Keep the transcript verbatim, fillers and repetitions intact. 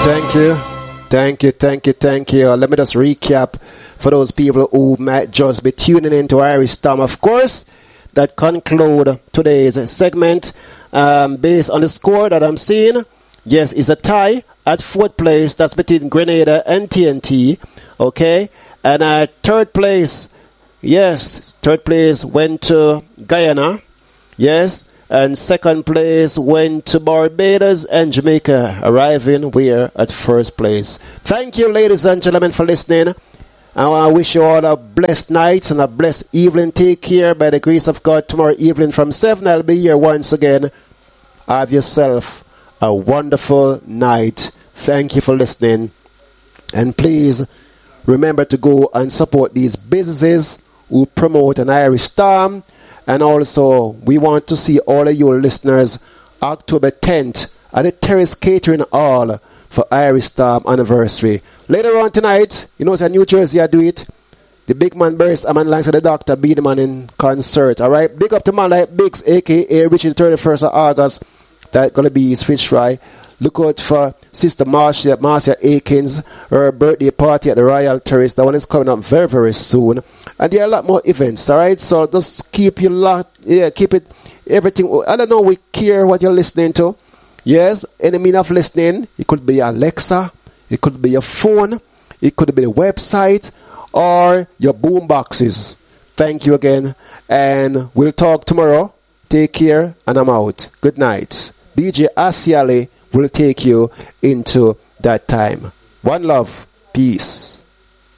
Thank you. Thank you, thank you, thank you. Let me just recap for those people who might just be tuning into Irish Storm. Of course, that conclude today's segment. Um, based on the score that I'm seeing, yes, it's a tie at fourth place. That's between Grenada and T N T. Okay. And at third place, yes, third place went to Guyana. Yes. And second place went to Barbados and Jamaica, arriving where at first place. Thank you, ladies and gentlemen, for listening. And I wish you all a blessed night and a blessed evening. Take care by the grace of God. Tomorrow evening from seven, I'll be here once again. Have yourself a wonderful night. Thank you for listening. And please remember to go and support these businesses who promote an Irish Storm. And also, we want to see all of you listeners October tenth at the Terrace Catering Hall for Irish Storm anniversary. Later on tonight, you know, it's in New Jersey, I do it. The big man burst, I'm alongside the doctor, be the man in concert. All right, big up to man like Biggs, aka Richard, the thirty-first of August. That's going to be his fish fry. Look out for Sister Marcia, Marcia Akins, her birthday party at the Royal Terrace. That one is coming up very, very soon. And there are a lot more events, all right? So just keep your lot, yeah, keep it, everything. I don't know, we care what you're listening to. Yes, any mean of listening. It could be Alexa, it could be your phone, it could be a website, or your boom boxes. Thank you again, and we'll talk tomorrow. Take care, and I'm out. Good night. D J Asiale will take you into that time. One love. Peace.